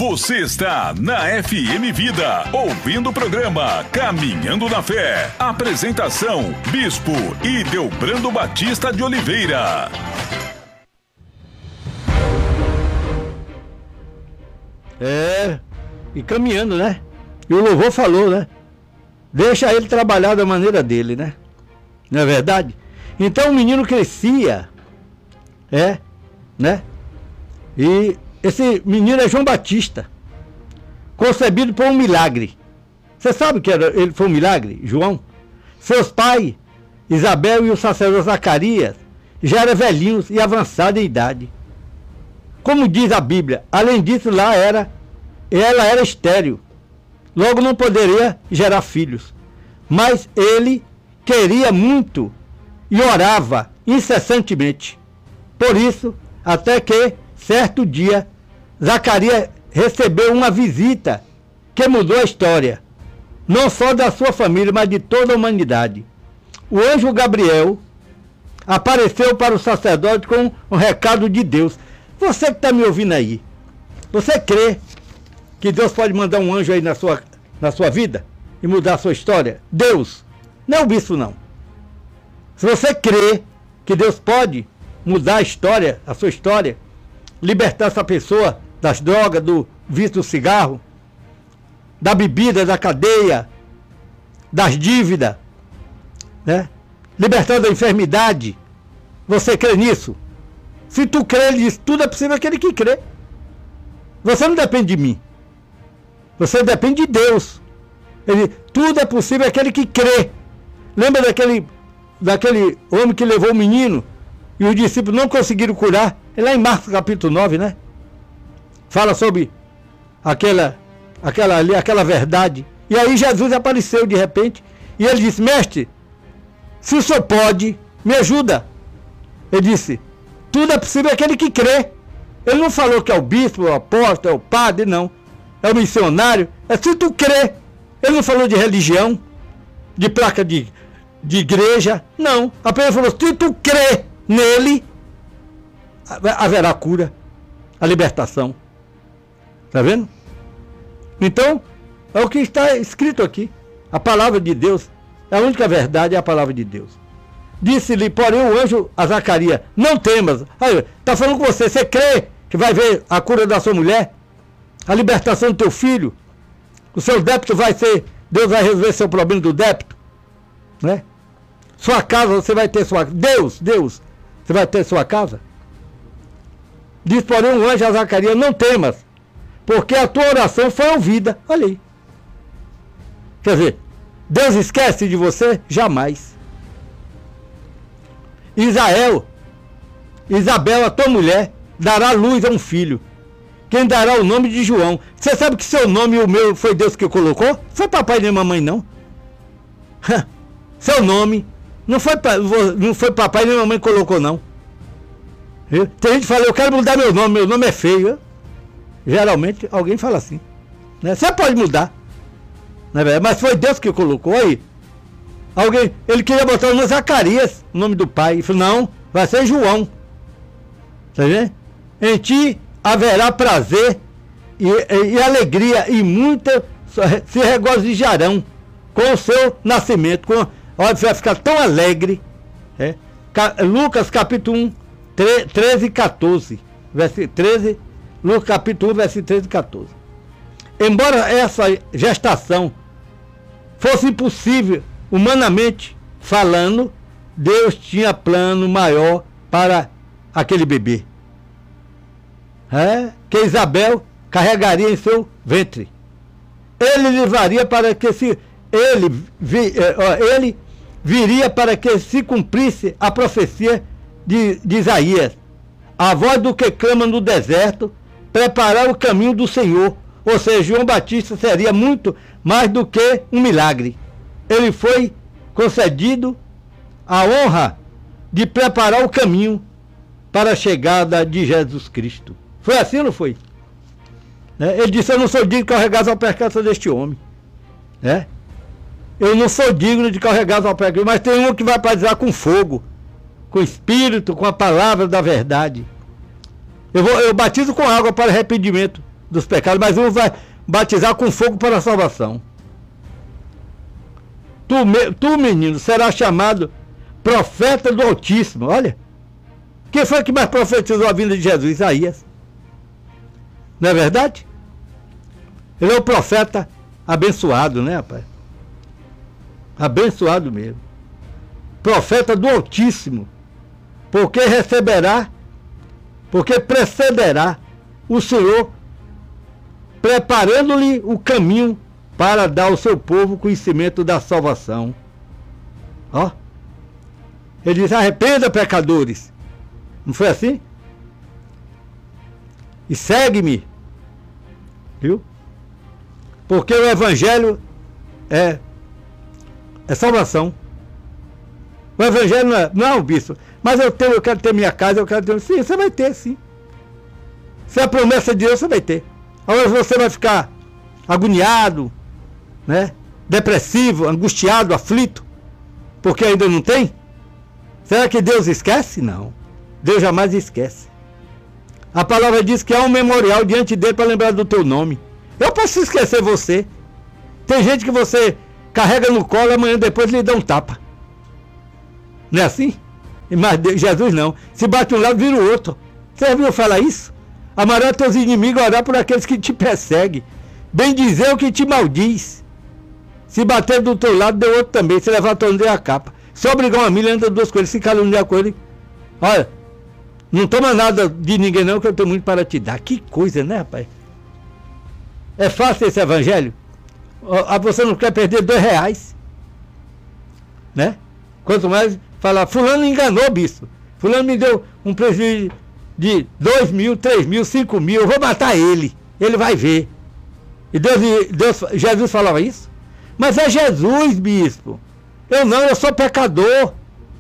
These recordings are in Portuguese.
Você está na FM Vida, ouvindo o programa Caminhando na Fé. Apresentação, Bispo Ideobrando Batista de Oliveira. E caminhando, né? E o louvor falou, né? Deixa ele trabalhar da maneira dele, né? Não é verdade? Então o menino crescia, né? E esse menino é João Batista, concebido por um milagre. Você sabe que ele foi um milagre, João? Seus pais, Isabel e o sacerdote Zacarias, já eram velhinhos e avançados em idade. Como diz a Bíblia, além disso, ela era estéril, logo não poderia gerar filhos. Mas ele queria muito e orava incessantemente. Por isso, até que, certo dia, Zacarias recebeu uma visita que mudou a história, não só da sua família, mas de toda a humanidade. O anjo Gabriel apareceu para o sacerdote com um recado de Deus. Você que está me ouvindo aí, você crê que Deus pode mandar um anjo aí na sua vida e mudar a sua história? Deus, não é o bispo não. Se você crê que Deus pode mudar a história, a sua história, libertar essa pessoa das drogas, do vício do cigarro, da bebida, da cadeia, das dívidas, né? Libertando da enfermidade, você crê nisso? Se tu crê, ele diz, tudo é possível aquele que crê. Você não depende de mim. Você depende de Deus. Ele, tudo é possível aquele que crê. Lembra daquele homem que levou o menino e os discípulos não conseguiram curar? É lá em Marcos capítulo 9, né? Fala sobre aquela verdade. E aí Jesus apareceu de repente e ele disse, mestre, se o senhor pode, me ajuda. Ele disse, tudo é possível aquele que crê. Ele não falou que é o bispo, o apóstolo, é o padre, não. É o missionário. É se tu crê. Ele não falou de religião, de placa de igreja. Não. Apenas falou, se tu crê nele, haverá cura, a libertação. Está vendo? Então, é o que está escrito aqui. A palavra de Deus, a única verdade é a palavra de Deus. Disse-lhe, porém, o anjo a Zacarias, não temas. Está falando com você, você crê que vai ver a cura da sua mulher? A libertação do teu filho? O seu débito vai ser, Deus vai resolver seu problema do débito? Né? Sua casa, você vai ter sua... Deus, você vai ter sua casa? Diz, porém, o anjo a Zacarias, não temas, porque a tua oração foi ouvida. Olha aí. Quer dizer, Deus esquece de você? Jamais. Isabel, a tua mulher, dará luz a um filho, quem dará o nome de João. Você sabe que seu nome e o meu foi Deus que colocou? Foi papai nem mamãe, não. Seu nome não foi papai nem mamãe que colocou, não. Tem gente que fala, eu quero mudar meu nome é feio. Geralmente alguém fala assim, né? Você pode mudar, não é verdade? Mas foi Deus que colocou aí. Ele queria botar o nome Zacarias, o nome do pai. Ele falou, não, vai ser João. Tá vendo? Em ti haverá prazer e alegria, e muitas se regozijarão com o seu nascimento. Olha, você vai ficar tão alegre. Lucas capítulo 1, 13 e 14. Versículo 13, Lucas capítulo 1, versículo 13 e 14. Embora essa gestação fosse impossível, humanamente falando, Deus tinha plano maior para aquele bebê. Que Isabel carregaria em seu ventre. Ele levaria para que ele viria para que se cumprisse a profecia de Isaías. A voz do que clama no deserto, preparar o caminho do Senhor. Ou seja, João Batista seria muito mais do que um milagre. Ele foi concedido a honra de preparar o caminho para a chegada de Jesus Cristo. Foi assim ou não foi? Ele disse, eu não sou digno de carregar a percança deste homem. Eu não sou digno de carregar a percança, mas tem um que vai batizar com fogo, com espírito, com a palavra da verdade. Eu batizo com água para arrependimento dos pecados, mas um vai batizar com fogo para a salvação. Tu, menino, será chamado profeta do Altíssimo. Olha, quem foi que mais profetizou a vinda de Jesus? Isaías. Não é verdade? Ele é o profeta abençoado, né, rapaz? Abençoado mesmo. Profeta do Altíssimo. Porque precederá o Senhor, preparando-lhe o caminho para dar ao seu povo conhecimento da salvação. Ó. Ele diz: arrependa, pecadores. Não foi assim? E segue-me. Viu? Porque o Evangelho é salvação. O Evangelho não, bispo, mas eu quero ter minha casa, eu quero ter... Sim, você vai ter, sim. Se é a promessa de Deus, você vai ter. Agora você vai ficar agoniado, né? Depressivo, angustiado, aflito, porque ainda não tem? Será que Deus esquece? Não. Deus jamais esquece. A palavra diz que há um memorial diante dele para lembrar do teu nome. Eu posso esquecer você. Tem gente que você carrega no colo, amanhã depois lhe dá um tapa. Não é assim? Mas Jesus não. Se bate um lado, vira o outro. Você já viu falar isso? Amarás teus inimigos, orar por aqueles que te perseguem. Bem dizer o que te maldiz. Se bater do teu lado, deu outro também. Se levar tua a capa. Se obrigar uma milha, anda duas coisas. Se caluniar com ele. Olha, não toma nada de ninguém não, que eu tenho muito para te dar. Que coisa, né, rapaz? É fácil esse evangelho? Você não quer perder R$2, né? Quanto mais falar, fulano enganou, bispo. Fulano me deu um prejuízo de 2 mil, 3 mil, 5 mil. Eu vou matar ele. Ele vai ver. E Jesus falava isso? Mas é Jesus, bispo. Eu sou pecador.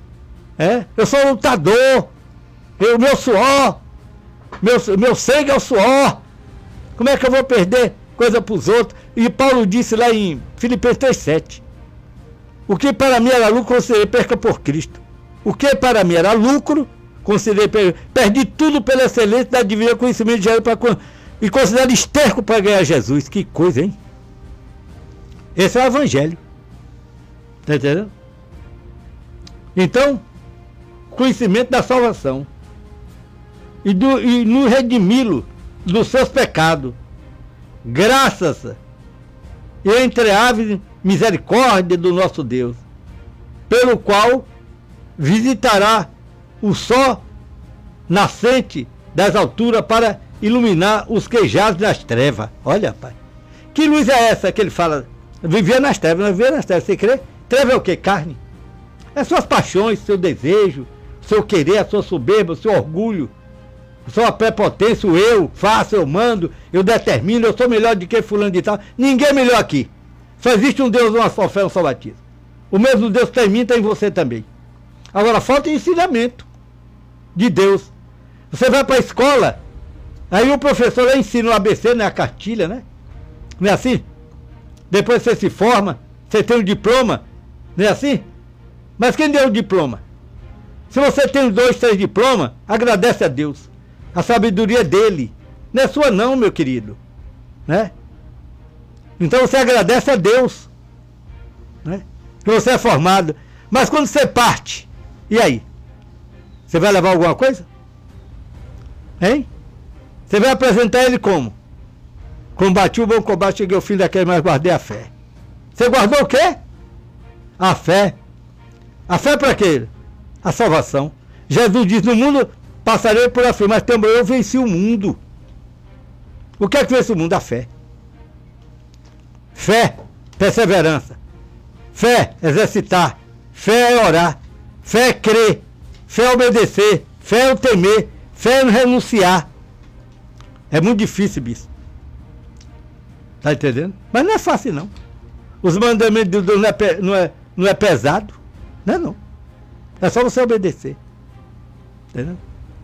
Eu sou lutador. Meu suor. Meu sangue é o suor. Como é que eu vou perder coisa para os outros? E Paulo disse lá em Filipenses 3,7: o que para mim era lucro, considerei perca por Cristo. O que para mim era lucro, considerei perca. Perdi tudo pela excelência da divina conhecimento de Jesus e considero esterco para ganhar Jesus. Que coisa, hein? Esse é o evangelho. Está entendendo? Então, conhecimento da salvação. E no redimi-lo dos seus pecados. Graças e entreável misericórdia do nosso Deus, pelo qual visitará o sol nascente das alturas para iluminar os que jazem nas trevas. Olha, pai, que luz é essa que ele fala? Vivia nas trevas, não vivia nas trevas, você crê? Treva é o que? Carne. É suas paixões, seu desejo, seu querer, a sua soberba, o seu orgulho, a sua prepotência, o eu faço, eu mando, eu determino, eu sou melhor do que fulano de tal. Ninguém é melhor aqui. Só existe um Deus, uma só fé, um só batismo. O mesmo Deus que tem em mim, tem em você também. Agora, falta ensinamento de Deus. Você vai para a escola, aí o professor lá ensina o ABC, né, a cartilha, né? Não é assim? Depois você se forma, você tem um diploma, não é assim? Mas quem deu o diploma? Se você tem 2, 3 diplomas, agradece a Deus. A sabedoria é dele. Não é sua não, meu querido. Né? Então você agradece a Deus. Né? Que você é formado. Mas quando você parte, e aí? Você vai levar alguma coisa? Hein? Você vai apresentar ele como? Combati o bom combate, cheguei ao fim daquele, mas guardei a fé. Você guardou o quê? A fé. A fé para quê? A salvação. Jesus diz, no mundo passarei por aflição, mas também eu venci o mundo. O que é que vence o mundo? A fé. Fé, perseverança. Fé, exercitar. Fé é orar. Fé é crer. Fé é obedecer. Fé é o temer. Fé é não renunciar. É muito difícil, bicho. Tá entendendo? Mas não é fácil, não. Os mandamentos de Deus não é pesado. Não é, não. É só você obedecer. Entendeu?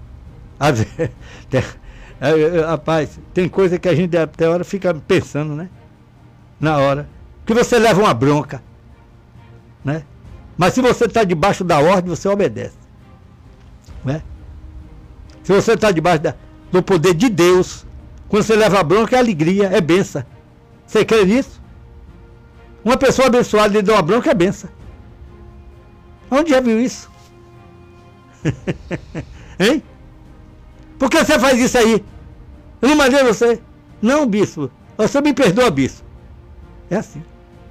Rapaz, tem coisa que a gente até hora fica pensando, né? Na hora. Que você leva uma bronca. Né? Mas se você está debaixo da ordem, você obedece. Né? Se você está debaixo do poder de Deus, Quando você leva bronca é alegria, é benção. Você crê nisso? Uma pessoa abençoada lhe dá uma bronca é benção. Onde já viu isso? Hein? Por que você faz isso aí? Eu não mandei você. Não, bispo. Você me perdoa, bispo. É assim.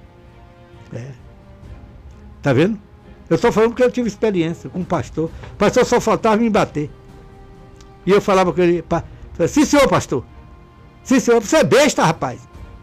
Tá vendo? Eu estou falando porque eu tive experiência com um pastor. O pastor só faltava me bater. E eu falava com ele, sim senhor, pastor. Sim senhor, você é besta, rapaz.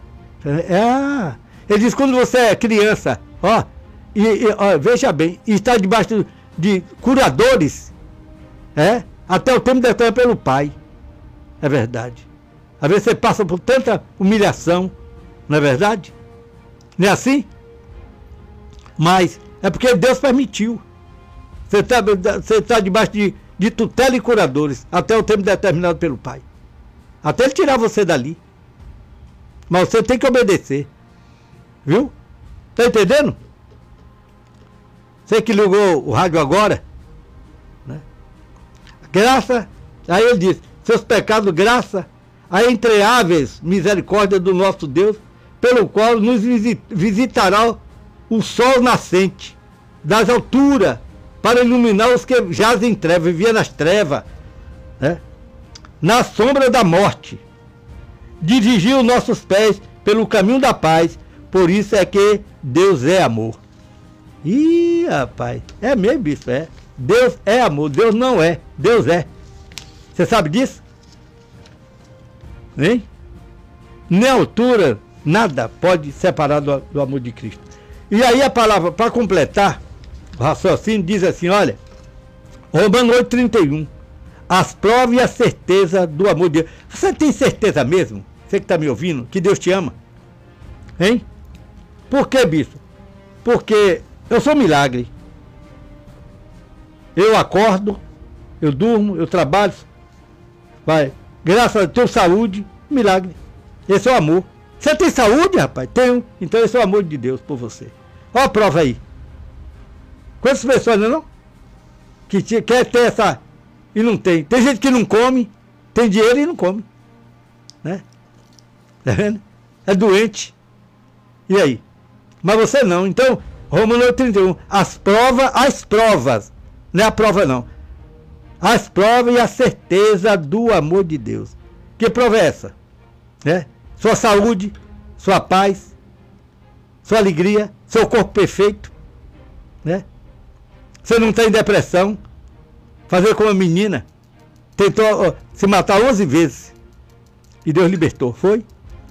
Ele diz, quando você é criança, ó, veja bem, e está debaixo de curadores, até o tempo determinado pelo pai. É verdade. Às vezes você passa por tanta humilhação, não é verdade? Não é assim? Mas é porque Deus permitiu. Você está debaixo de tutela e curadores, até o tempo determinado pelo pai. Até ele tirar você dali. Mas você tem que obedecer. Viu? Tá entendendo? Você que ligou o rádio agora, né? Graça, aí ele diz, seus pecados, graça, a entreáveis misericórdia do nosso Deus, pelo qual nos visitará o sol nascente das alturas, para iluminar os que jazem em trevas, viviam nas trevas, né? Na sombra da morte, dirigiu nossos pés pelo caminho da paz, por isso é que Deus é amor. Ih, rapaz, é mesmo isso, é. Deus é amor, Deus não é, Deus é. Você sabe disso? Hein? Nem a altura, nada pode separar do amor de Cristo. E aí a palavra, para completar o raciocínio, diz assim, olha, Romanos 8,31, as provas e a certeza do amor de Deus. Você tem certeza mesmo, você que está me ouvindo, que Deus te ama? Hein? Por que, bispo? Porque eu sou um milagre. Eu acordo, eu durmo, eu trabalho, graças a Deus, saúde, milagre. Esse é o amor. Você tem saúde, rapaz? Tenho. Então esse é o amor de Deus por você. Olha a prova aí. Quantas pessoas, não? Que quer ter essa e não tem. Tem gente que não come, tem dinheiro e não come. Né? Tá vendo? É doente. E aí? Mas você não. Então, Romanos 8,31. As provas. Não é a prova, não. As provas e a certeza do amor de Deus. Que prova é essa? Né? Sua saúde, sua paz, sua alegria, seu corpo perfeito, né? Você não tem depressão. Fazer como a menina, tentou se matar 11 vezes e Deus libertou, foi?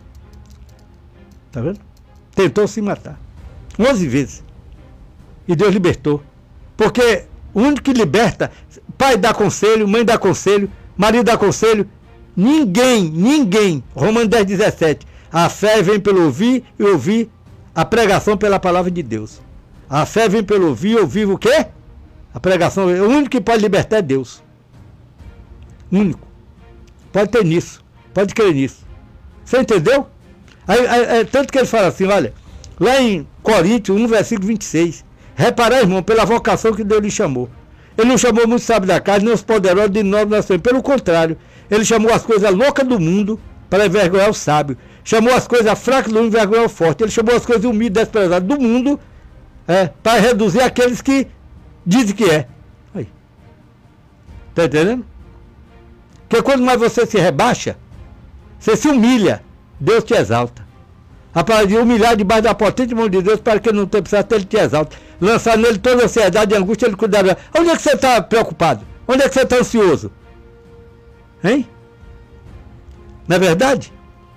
Tá vendo? Tentou se matar 11 vezes e Deus libertou, porque o único que liberta, pai dá conselho, mãe dá conselho, marido dá conselho, ninguém, Romanos 10,17, a fé vem pelo ouvir e ouvir a pregação pela palavra de Deus. A fé vem pelo ouvir e ouvir o quê? A pregação, o único que pode libertar é Deus. Único. Pode ter nisso, pode crer nisso. Você entendeu? Tanto que ele fala assim, olha, lá em Coríntios 1, versículo 26, reparai, irmão, pela vocação que Deus lhe chamou. Ele não chamou muitos sábios da carne, nem os poderosos de nós nações. Pelo contrário, ele chamou as coisas loucas do mundo para envergonhar o sábio. Chamou as coisas fracas do mundo para envergonhar o forte. Ele chamou as coisas humildes e desprezadas do mundo para reduzir aqueles que dizem que é. Aí. Tá entendendo? Porque quando mais você se rebaixa, você se humilha, Deus te exalta. A palavra de humilhar debaixo da potente mão de Deus para que não tenha precisado, ele te exalta. Lançar nele toda a ansiedade e angústia, ele cuidará. Onde é que você está preocupado? Onde é que você está ansioso? Hein? Não é verdade?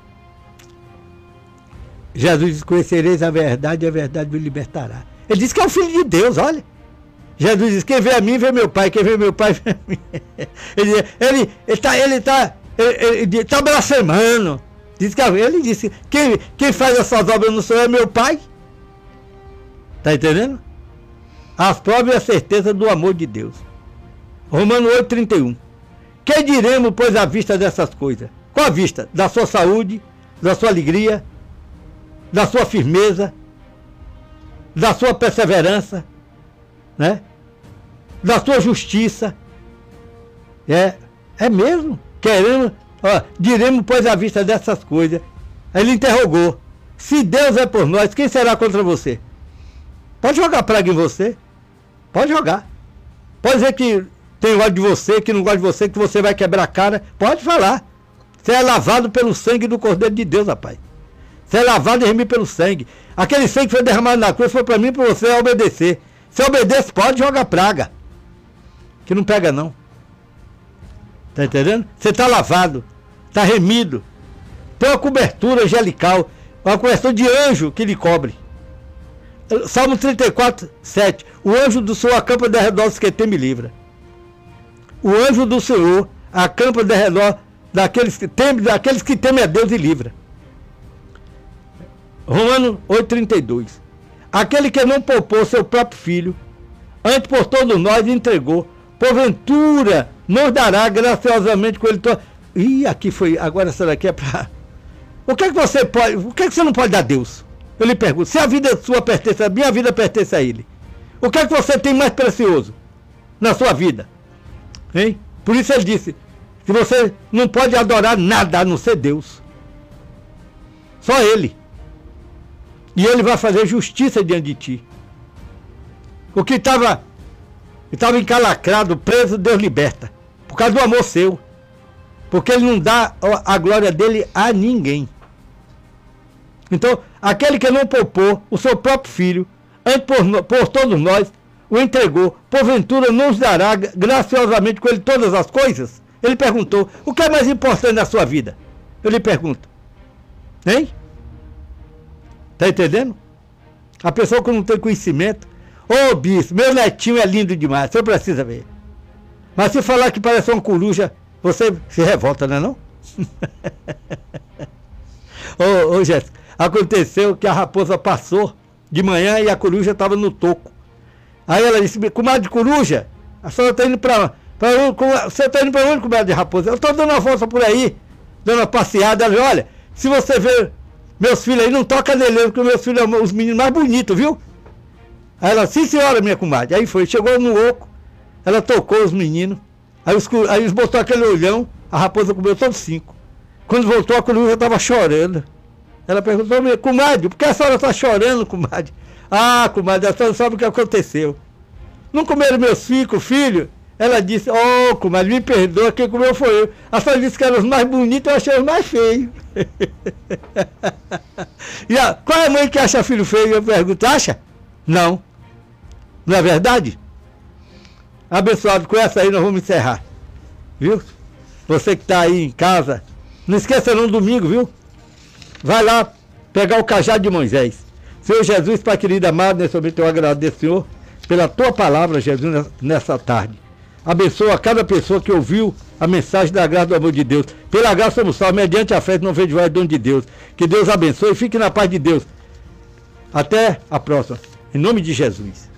Jesus diz, conhecereis a verdade e a verdade me libertará. Ele diz que é o Filho de Deus, olha. Jesus diz, quem vê a mim, vê meu Pai. Quem vê meu Pai, vê a mim. Ele está blasfemando. Ele disse, quem faz essas obras no Senhor é meu Pai. Está entendendo? As provas e a certeza do amor de Deus. Romanos 8,31. Que diremos, pois, à vista dessas coisas? Qual a vista? Da sua saúde, da sua alegria, da sua firmeza, da sua perseverança, né? Da sua justiça. É mesmo. Querendo Ó, diremos, pois, à vista dessas coisas. Aí ele interrogou: se Deus é por nós, quem será contra você? Pode jogar praga em você. Pode jogar. Pode dizer que tem ódio de você, que não gosta de você, que você vai quebrar a cara. Pode falar. Você é lavado pelo sangue do Cordeiro de Deus, rapaz. Você é lavado e remido pelo sangue. Aquele sangue que foi derramado na cruz foi para mim e para você obedecer. Se obedece, pode jogar praga. Que não pega, não. Tá entendendo? Você está lavado. Está remido. Tem uma cobertura angelical. Uma cobertura de anjo que lhe cobre. Salmo 34, 7. O anjo do Senhor acampa de redor dos que temem e livra. O anjo do Senhor acampa de redor daqueles que temem a Deus e livra. Romanos 8,32. Aquele que não poupou seu próprio filho, antes por todos nós entregou, porventura nos dará graciosamente com ele todo. Ih, aqui foi, agora essa daqui é para... O que é que você não pode dar a Deus? Eu lhe pergunto, se a vida sua pertence, a minha vida pertence a Ele, o que é que você tem mais precioso na sua vida? Hein? Por isso ele disse que você não pode adorar nada a não ser Deus. Só Ele. E Ele vai fazer justiça diante de ti. O que estava encalacrado, preso, Deus liberta. Por causa do amor seu. Porque Ele não dá a glória dele a ninguém. Então, aquele que não poupou o seu próprio filho, antes por todos nós, o entregou, porventura nos dará graciosamente com ele todas as coisas? Ele perguntou: o que é mais importante na sua vida? Eu lhe pergunto. Hein? Tá entendendo? A pessoa que não tem conhecimento: ô bispo, meu netinho é lindo demais, você precisa ver. Mas se falar que parece uma coruja, você se revolta, não é não? Ô Jéssica, aconteceu que a raposa passou de manhã e a coruja estava no toco. Aí ela disse: comadre de coruja, a senhora está indo para você está indo para onde, comadre de raposa? Eu estou dando uma volta por aí, dando uma passeada. Ela disse: olha, se você ver meus filhos aí, não toca nele, porque meus filhos são os meninos mais bonitos, viu? Aí ela: sim senhora, minha comadre. Aí foi, chegou no oco, ela tocou os meninos, aí eles botou aquele olhão, a raposa comeu todos 5. Quando voltou, a coruja estava chorando. Ela perguntou: comadre, por que a senhora está chorando, comadre? Ah, comadre, a senhora sabe o que aconteceu. Não comeram meus 5 filhos? Ela disse: oh, comadre, me perdoa, quem comeu foi eu. A senhora disse que eram os mais bonitos, eu achei os mais feios. E qual é a mãe que acha filho feio? Eu pergunto: acha? Não. Não é verdade? Abençoado, com essa aí nós vamos encerrar. Viu? Você que está aí em casa, não esqueça não, domingo, viu? Vai lá pegar o cajado de Moisés. Senhor Jesus, Pai querido amado, nesse momento eu agradeço, Senhor, pela Tua palavra, Jesus, nessa tarde. Abençoa cada pessoa que ouviu a mensagem da graça do amor de Deus. Pela graça somos salvos, mediante a fé que não vejo mais dono de Deus. Que Deus abençoe e fique na paz de Deus. Até a próxima. Em nome de Jesus.